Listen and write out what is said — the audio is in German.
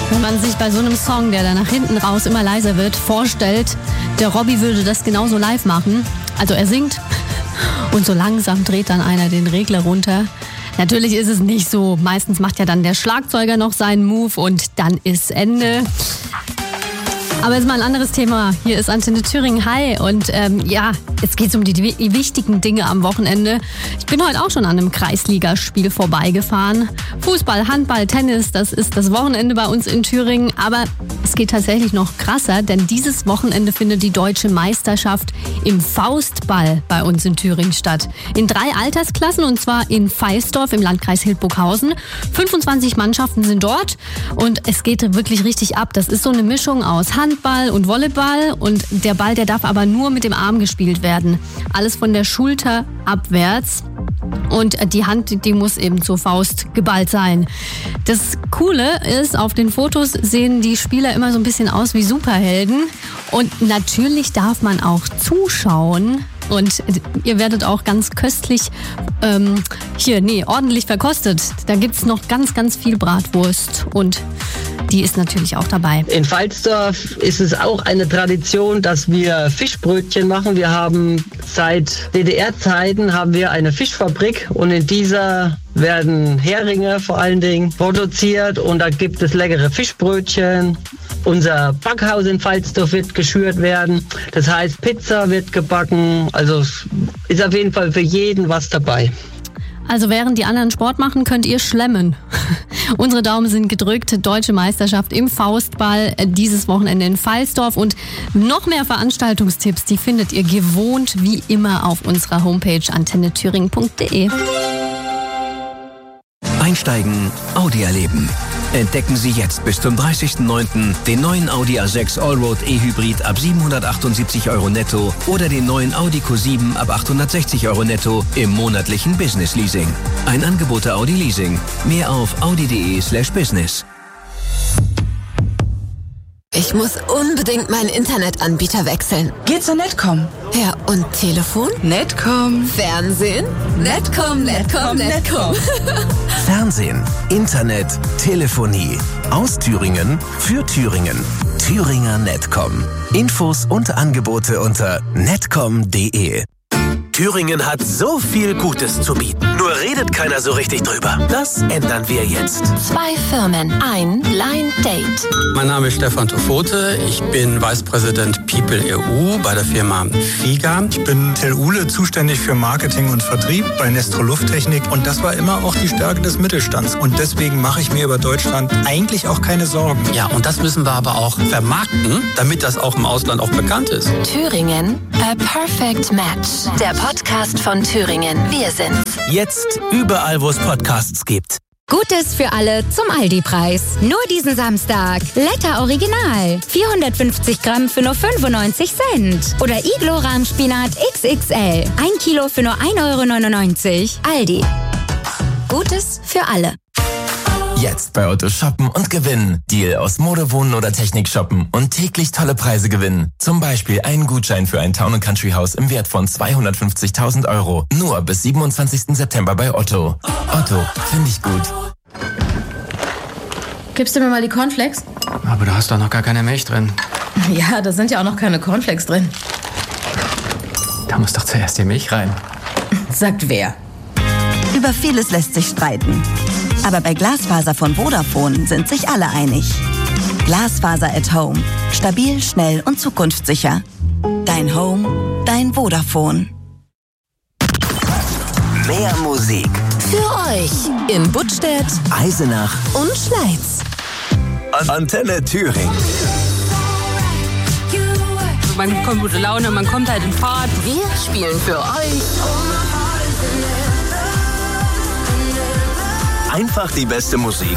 Wenn man sich bei so einem Song, der dann nach hinten raus immer leiser wird, vorstellt, der Robbie würde das genauso live machen. Also er singt und so langsam dreht dann einer den Regler runter. Natürlich ist es nicht so. Meistens macht ja dann der Schlagzeuger noch seinen Move und dann ist Ende. Aber jetzt mal ein anderes Thema. Hier ist Antenne Thüringen. Hi. Und jetzt geht es um die wichtigen Dinge am Wochenende. Ich bin heute auch schon an einem Kreisligaspiel vorbeigefahren. Fußball, Handball, Tennis, das ist das Wochenende bei uns in Thüringen. Aber es geht tatsächlich noch krasser, denn dieses Wochenende findet die Deutsche Meisterschaft im Faustball bei uns in Thüringen statt. In 3 Altersklassen, und zwar in Feisdorf im Landkreis Hildburghausen. 25 Mannschaften sind dort und es geht wirklich richtig ab. Das ist so eine Mischung aus Handball und Volleyball und der Ball, der darf aber nur mit dem Arm gespielt werden. Alles von der Schulter abwärts. Und die Hand, die muss eben zur Faust geballt sein. Das Coole ist, auf den Fotos sehen die Spieler immer so ein bisschen aus wie Superhelden. Und natürlich darf man auch zuschauen. Und ihr werdet auch ganz köstlich ordentlich verkostet. Da gibt's noch ganz, ganz viel Bratwurst und die ist natürlich auch dabei. In Pfalzdorf ist es auch eine Tradition, dass wir Fischbrötchen machen. Wir haben seit DDR-Zeiten eine Fischfabrik und in dieser werden Heringe vor allen Dingen produziert und da gibt es leckere Fischbrötchen. Unser Backhaus in Pfalzdorf wird geschürt werden. Das heißt, Pizza wird gebacken. Also ist auf jeden Fall für jeden was dabei. Also während die anderen Sport machen, könnt ihr schlemmen. Unsere Daumen sind gedrückt. Deutsche Meisterschaft im Faustball dieses Wochenende in Pfalzdorf. Und noch mehr Veranstaltungstipps, die findet ihr gewohnt wie immer auf unserer Homepage antennethüringen.de. Einsteigen, Audi erleben. Entdecken Sie jetzt bis zum 30.09. den neuen Audi A6 Allroad E-Hybrid ab 778 € netto oder den neuen Audi Q7 ab 860 € netto im monatlichen Business Leasing. Ein Angebot der Audi Leasing. Mehr auf audi.de/business. Ich muss unbedingt meinen Internetanbieter wechseln. Geh zur Netcom. Ja, und Telefon? Netcom. Fernsehen? Netcom. Fernsehen, Internet, Telefonie. Aus Thüringen für Thüringen. Thüringer Netcom. Infos und Angebote unter netcom.de. Thüringen hat so viel Gutes zu bieten. Nur redet keiner so richtig drüber. Das ändern wir jetzt. 2 Firmen, ein Blind Date. Mein Name ist Stefan Tofote. Ich bin Vice President People EU bei der Firma FIGA. Ich bin Till Uhle, zuständig für Marketing und Vertrieb bei Nestro Lufttechnik. Und das war immer auch die Stärke des Mittelstands. Und deswegen mache ich mir über Deutschland eigentlich auch keine Sorgen. Ja, und das müssen wir aber auch vermarkten, damit das auch im Ausland auch bekannt ist. Thüringen, a perfect match. Der Podcast von Thüringen. Wir sind's. Jetzt überall, wo es Podcasts gibt. Gutes für alle zum Aldi-Preis. Nur diesen Samstag. Letter Original. 450 Gramm für nur 95 Cent. Oder Iglo Rahmspinat XXL. 1 Kilo für nur 1,99 €. Aldi. Gutes für alle. Jetzt bei Otto shoppen und gewinnen. Deal aus Mode, Wohnen oder Technik shoppen und täglich tolle Preise gewinnen. Zum Beispiel einen Gutschein für ein Town & Country Haus im Wert von 250.000 €. Nur bis 27. September bei Otto. Otto, finde ich gut. Gibst du mir mal die Cornflakes? Aber du hast doch noch gar keine Milch drin. Ja, da sind ja auch noch keine Cornflakes drin. Da muss doch zuerst die Milch rein. Sagt wer? Über vieles lässt sich streiten. Aber bei Glasfaser von Vodafone sind sich alle einig. Glasfaser at Home. Stabil, schnell und zukunftssicher. Dein Home, dein Vodafone. Mehr Musik. Für euch in Buttstädt, Eisenach und Schleiz. Antenne Thüringen. Man bekommt gute Laune, man kommt halt in Fahrt. Wir spielen für euch Einfach die beste Musik